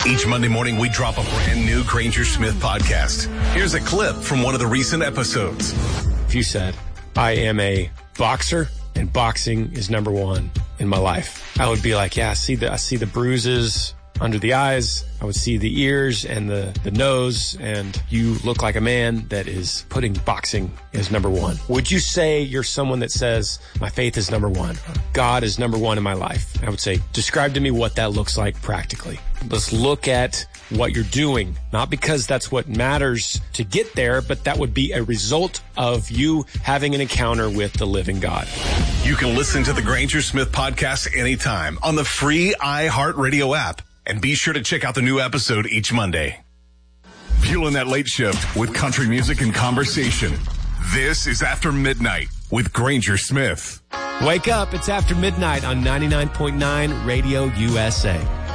Each Monday morning, we drop a brand new Granger Smith podcast. Here's a clip from one of the recent episodes. If you said, I am a boxer and boxing is number one in my life, I would be like, yeah, I see the bruises under the eyes. I would see the ears and the nose, and you look like a man that is putting boxing as number one. Would you say you're someone that says, my faith is number one, God is number one in my life? I would say, describe to me what that looks like practically. Let's look at what you're doing, not because that's what matters to get there, but that would be a result of you having an encounter with the living God. You can listen to the Granger Smith podcast anytime on the free iHeartRadio app. And be sure to check out the new episode each Monday. Fueling that late shift with country music and conversation. This is After Midnight with Granger Smith. Wake up, it's After Midnight on 99.9 Radio USA.